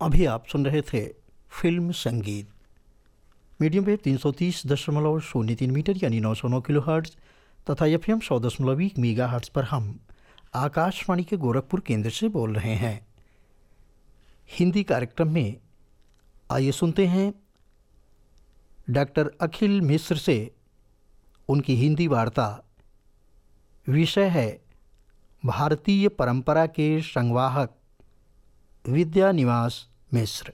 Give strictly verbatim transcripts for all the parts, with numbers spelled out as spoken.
अभी आप सुन रहे थे फिल्म संगीत। मीडियम वेव तीन सौ तीस दशमलव शून्य तीन मीटर यानी नौ सौ नौ किलो हर्ट्ज तथा एफ एम सौ दशमलव एक मीगा हर्ट्ज पर हम आकाशवाणी के गोरखपुर केंद्र से बोल रहे हैं। हिंदी कार्यक्रम में आइए सुनते हैं डॉक्टर अखिल मिश्र से उनकी हिंदी वार्ता। विषय है भारतीय परंपरा के संवाहक विद्या निवास मिश्र।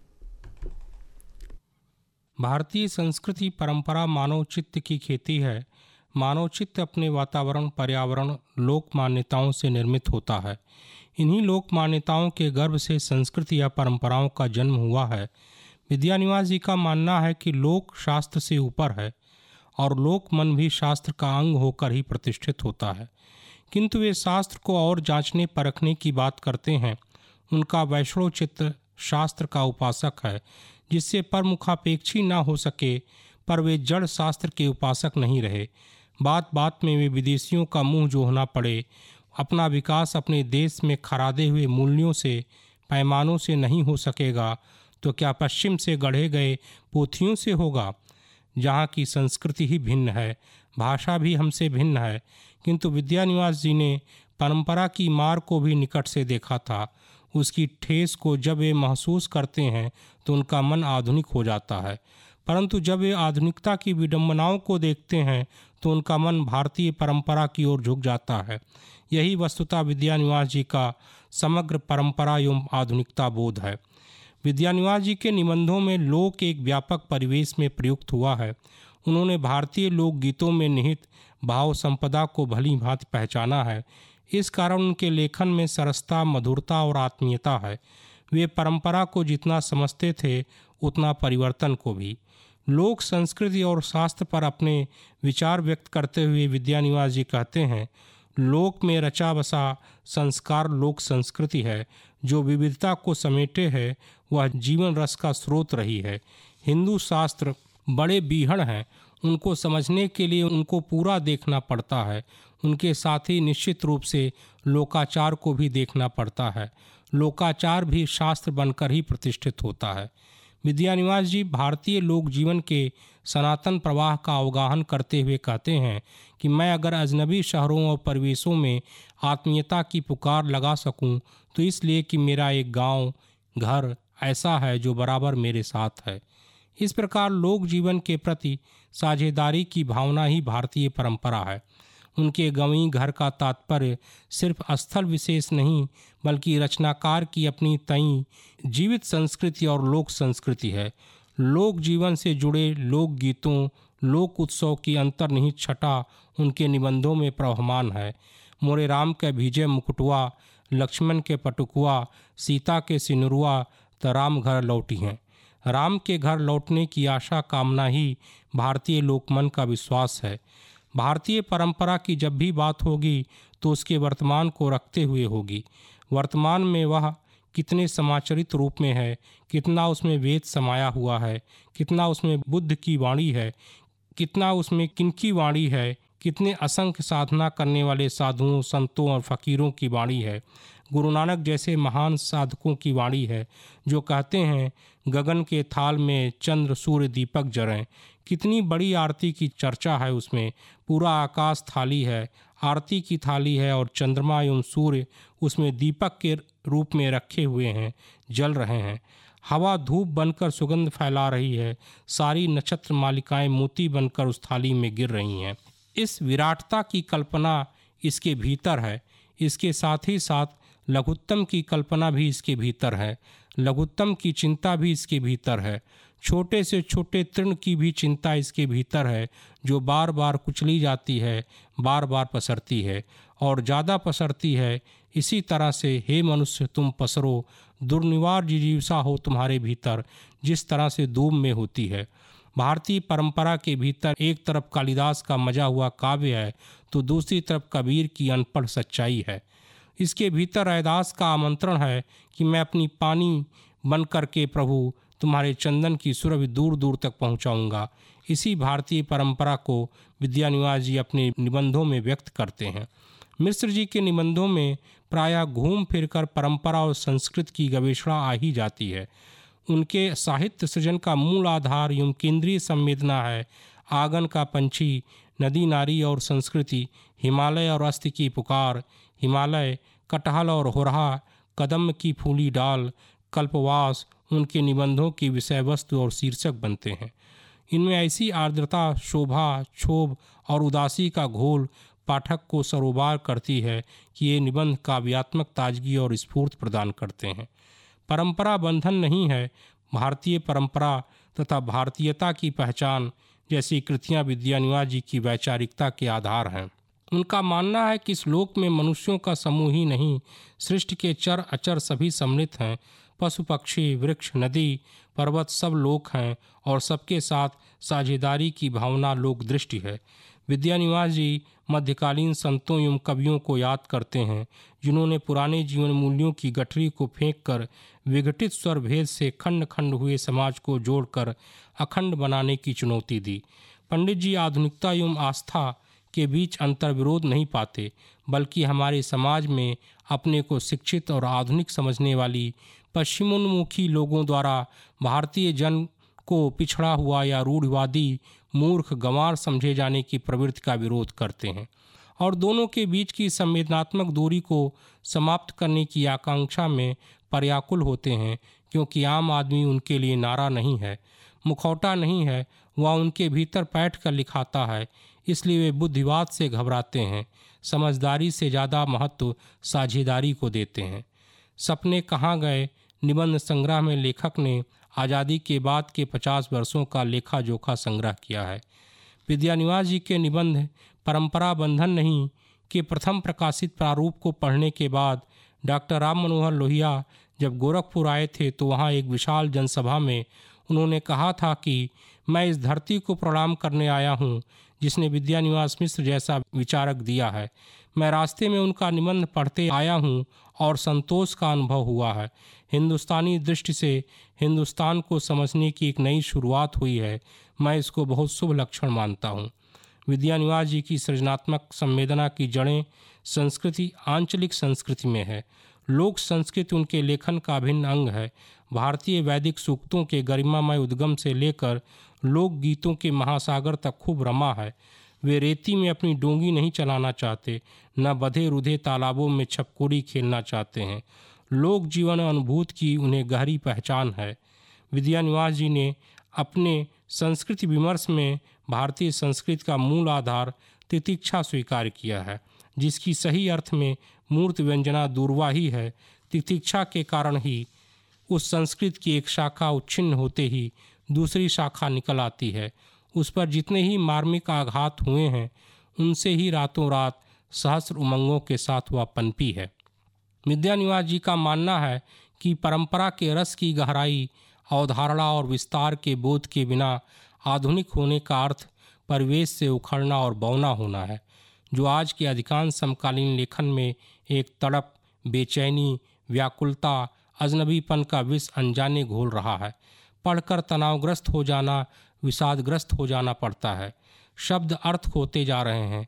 भारतीय संस्कृति परंपरा मानव चित्त की खेती है। मानव चित्त अपने वातावरण, पर्यावरण, लोक मान्यताओं से निर्मित होता है। इन्हीं लोक मान्यताओं के गर्भ से संस्कृति या परंपराओं का जन्म हुआ है। विद्या निवास जी का मानना है कि लोक शास्त्र से ऊपर है और लोक मन भी शास्त्र का अंग होकर ही प्रतिष्ठित होता है, किंतु वे शास्त्र को और जांचने परखने की बात करते हैं। उनका वैष्णव चित्त शास्त्र का उपासक है, जिससे परमुखापेक्षी न हो सके, पर वे जड़ शास्त्र के उपासक नहीं रहे। बात बात में वे विदेशियों का मुंह जोहना पड़े। अपना विकास अपने देश में खरादे हुए मूल्यों से, पैमानों से नहीं हो सकेगा तो क्या पश्चिम से गढ़े गए पोथियों से होगा। जहाँ की संस्कृति ही भिन्न है, भाषा भी हमसे भिन्न है, किंतु विद्या निवास जी ने परंपरा की मार को भी निकट से देखा था। उसकी ठेस को जब वे महसूस करते हैं तो उनका मन आधुनिक हो जाता है, परंतु जब वे आधुनिकता की विडंबनाओं को देखते हैं तो उनका मन भारतीय परंपरा की ओर झुक जाता है। यही वस्तुतः विद्या निवास जी का समग्र परंपरा एवं आधुनिकता बोध है। विद्या निवास जी के निबंधों में लोक एक व्यापक परिवेश में प्रयुक्त हुआ है। उन्होंने भारतीय लोकगीतों में निहित भाव संपदा को भली भांति पहचाना है। इस कारण उनके लेखन में सरसता, मधुरता और आत्मीयता है। वे परंपरा को जितना समझते थे उतना परिवर्तन को भी। लोक संस्कृति और शास्त्र पर अपने विचार व्यक्त करते हुए विद्या निवास जी कहते हैं, लोक में रचा बसा संस्कार लोक संस्कृति है, जो विविधता को समेटे है, वह जीवन रस का स्रोत रही है। हिंदू शास्त्र बड़े बीहड़ हैं, उनको समझने के लिए उनको पूरा देखना पड़ता है। उनके साथ ही निश्चित रूप से लोकाचार को भी देखना पड़ता है। लोकाचार भी शास्त्र बनकर ही प्रतिष्ठित होता है। विद्या निवास जी भारतीय लोक जीवन के सनातन प्रवाह का अवगाहन करते हुए कहते हैं कि मैं अगर अजनबी शहरों और परिवेशों में आत्मीयता की पुकार लगा सकूं, तो इसलिए कि मेरा एक गांव, घर ऐसा है जो बराबर मेरे साथ है। इस प्रकार लोक जीवन के प्रति साझेदारी की भावना ही भारतीय परंपरा है। उनके गंवी घर का तात्पर्य सिर्फ स्थल विशेष नहीं, बल्कि रचनाकार की अपनी तई जीवित संस्कृति और लोक संस्कृति है। लोक जीवन से जुड़े लोक गीतों, लोक उत्सव की अंतर्निहित छटा उनके निबंधों में प्रवहमान है। मोरे राम के भीजे मुकुटवा, लक्ष्मण के पटुकुआ, सीता के सिनुरुआ, त राम घर लौटी हैं। राम के घर लौटने की आशा कामना ही भारतीय लोकमन का विश्वास है। भारतीय परंपरा की जब भी बात होगी तो उसके वर्तमान को रखते हुए होगी। वर्तमान में वह कितने समाचरित रूप में है, कितना उसमें वेद समाया हुआ है, कितना उसमें बुद्ध की वाणी है, कितना उसमें किनकी वाणी है, कितने असंख्य साधना करने वाले साधुओं, संतों और फकीरों की वाणी है। गुरु नानक जैसे महान साधकों की वाणी है, जो कहते हैं गगन के थाल में चंद्र सूर्य दीपक जरें। कितनी बड़ी आरती की चर्चा है उसमें। पूरा आकाश थाली है, आरती की थाली है, और चंद्रमा एवं सूर्य उसमें दीपक के रूप में रखे हुए हैं, जल रहे हैं। हवा धूप बनकर सुगंध फैला रही है। सारी नक्षत्र मालिकाएं मोती बनकर उस थाली में गिर रही हैं। इस विराटता की कल्पना इसके भीतर है। इसके साथ ही साथ लघुत्तम की कल्पना भी इसके भीतर है। लघुत्तम की चिंता भी इसके भीतर है। छोटे से छोटे तृण की भी चिंता इसके भीतर है, जो बार बार कुचली जाती है, बार बार पसरती है और ज़्यादा पसरती है। इसी तरह से हे मनुष्य तुम पसरो, दुर्निवार जिजीविषा हो तुम्हारे भीतर, जिस तरह से धूम में होती है। भारतीय परंपरा के भीतर एक तरफ कालिदास का मजा हुआ काव्य है, तो दूसरी तरफ कबीर की अनपढ़ सच्चाई है। इसके भीतर रैदास का आमंत्रण है कि मैं अपनी पानी बन करके प्रभु तुम्हारे चंदन की सुरभि दूर दूर तक पहुंचाऊंगा। इसी भारतीय परंपरा को विद्या निवास जी अपने निबंधों में व्यक्त करते हैं। मिश्र जी के निबंधों में प्रायः घूम फिरकर परंपरा और संस्कृति की गवेषणा आ ही जाती है। उनके साहित्य सृजन का मूल आधार एवं केंद्रीय संवेदना है आंगन का पंछी, नदी नारी और संस्कृति, हिमालय और अस्ति की पुकार, हिमालय, कटहल और होरहा, कदम की फूली डाल, कल्पवास उनके निबंधों की विषय वस्तु और शीर्षक बनते हैं। इनमें ऐसी आर्द्रता, शोभा, क्षोभ और उदासी का घोल पाठक को सरोबार करती है कि ये निबंध काव्यात्मक ताजगी और स्फूर्ति प्रदान करते हैं। परंपरा बंधन नहीं है, भारतीय परंपरा तथा भारतीयता की पहचान जैसी कृतियां विद्यानिवास जी की वैचारिकता के आधार हैं। उनका मानना है कि इस लोक में मनुष्यों का समूह ही नहीं, सृष्टि के चर अचर सभी सम्मिलित हैं। पशु पक्षी, वृक्ष, नदी, पर्वत सब लोक हैं और सबके साथ साझेदारी की भावना लोक दृष्टि है। विद्यानिवास जी मध्यकालीन संतों एवं कवियों को याद करते हैं जिन्होंने पुराने जीवन मूल्यों की गठरी को फेंककर विघटित स्वर भेद से खंड खंड हुए समाज को जोड़कर अखंड बनाने की चुनौती दी। पंडित जी आधुनिकता एवं आस्था के बीच अंतर विरोध नहीं पाते, बल्कि हमारे समाज में अपने को शिक्षित और आधुनिक समझने वाली पश्चिमोन्मुखी लोगों द्वारा भारतीय जन को पिछड़ा हुआ या रूढ़िवादी, मूर्ख, गंवार समझे जाने की प्रवृत्ति का विरोध करते हैं और दोनों के बीच की संवेदनात्मक दूरी को समाप्त करने की आकांक्षा में पर्याकुल होते हैं, क्योंकि आम आदमी उनके लिए नारा नहीं है, मुखौटा नहीं है, वह उनके भीतर बैठ कर लिखाता है। इसलिए वे बुद्धिवाद से घबराते हैं, समझदारी से ज़्यादा महत्व साझेदारी को देते हैं। सपने कहाँ गए निबंध संग्रह में लेखक ने आज़ादी के बाद के पचास वर्षों का लेखा जोखा संग्रह किया है। विद्यानिवास जी के निबंध परंपरा बंधन नहीं के प्रथम प्रकाशित प्रारूप को पढ़ने के बाद डॉक्टर राम मनोहर लोहिया जब गोरखपुर आए थे तो वहाँ एक विशाल जनसभा में उन्होंने कहा था कि मैं इस धरती को प्रणाम करने आया हूँ जिसने विद्यानिवास मिश्र जैसा विचारक दिया है। मैं रास्ते में उनका निबंध पढ़ते आया हूँ और संतोष का अनुभव हुआ है। हिंदुस्तानी दृष्टि से हिंदुस्तान को समझने की एक नई शुरुआत हुई है। मैं इसको बहुत शुभ लक्षण मानता हूँ। विद्यानिवास जी की सृजनात्मक संवेदना की जड़ें संस्कृति, आंचलिक संस्कृति में है। लोक संस्कृति उनके लेखन का अभिन्न अंग है। भारतीय वैदिक सूक्तों के गरिमामय उद्गम से लेकर लोक गीतों के महासागर तक खूब रमा है। वे रेती में अपनी डोंगी नहीं चलाना चाहते, न बधे रुधे तालाबों में छपकोड़ी खेलना चाहते हैं। लोक जीवन अनुभूत की उन्हें गहरी पहचान है। विद्यानिवास जी ने अपने संस्कृति विमर्श में भारतीय संस्कृति का मूल आधार तितिक्षा स्वीकार किया है, जिसकी सही अर्थ में मूर्त व्यंजना दूरवा ही है। तितिक्षा के कारण ही उस संस्कृति की एक शाखा उच्छिन्न होते ही दूसरी शाखा निकल आती है। उस पर जितने ही मार्मिक आघात हुए हैं उनसे ही रातों रात सहस्र उमंगों के साथ वह पनपी है। विद्यानिवास जी का मानना है कि परंपरा के रस की गहराई, अवधारणा और विस्तार के बोध के बिना आधुनिक होने का अर्थ परिवेश से उखड़ना और बौना होना है, जो आज के अधिकांश समकालीन लेखन में एक तड़प, बेचैनी, व्याकुलता, अजनबीपन का विष अनजाने घोल रहा है। पढ़कर तनावग्रस्त हो जाना, विषादग्रस्त हो जाना पड़ता है। शब्द अर्थ खोते जा रहे हैं,